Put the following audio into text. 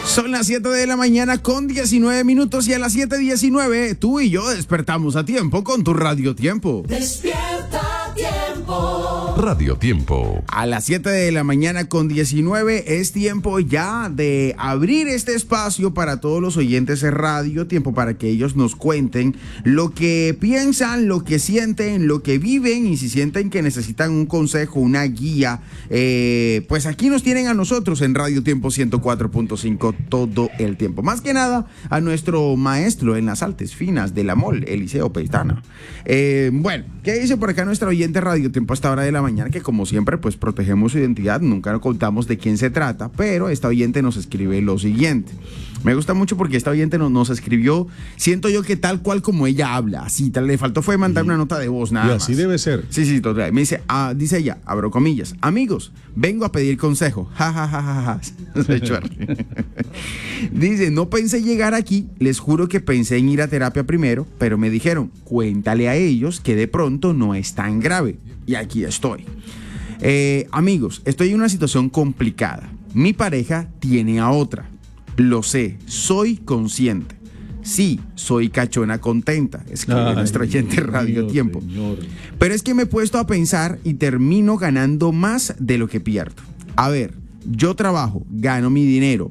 Son las 7 de la mañana con 19 minutos y a las 7:19 tú y yo despertamos a tiempo con tu Radio Tiempo. Despierta Tiempo. Radio Tiempo. A las 7 de la mañana con 19 es tiempo ya de abrir este espacio para todos los oyentes de Radio Tiempo, para que ellos nos cuenten lo que piensan, lo que sienten, lo que viven, y si sienten que necesitan un consejo, una guía, pues aquí nos tienen a nosotros en Radio Tiempo 104.5 todo el tiempo. Más que nada a nuestro maestro en las artes finas de la MOL, Eliseo Peitana. Bueno, ¿qué dice por acá nuestra oyente Radio Tiempo a esta hora de la mañana? Que como siempre pues protegemos su identidad, nunca nos contamos de quién se trata, pero esta oyente nos escribe lo siguiente. Me gusta mucho porque esta oyente nos escribió, siento yo que tal cual como ella habla, así, tal, le faltó fue mandar una nota de voz, nada más. Y así debe ser. Sí, total. Me dice, dice ella, abro comillas, amigos, vengo a pedir consejo. Ja, ja, ja, ja, ja. Dice, no pensé llegar aquí, les juro que pensé en ir a terapia primero, pero me dijeron, cuéntale a ellos que de pronto no es tan grave. Y aquí estoy. Amigos, estoy en una situación complicada. Mi pareja tiene a otra. Lo sé, soy consciente. Sí, soy cachona contenta, escribe nuestro oyente Radio Tiempo. Señor. Pero es que me he puesto a pensar y termino ganando más de lo que pierdo. A ver, yo trabajo, gano mi dinero,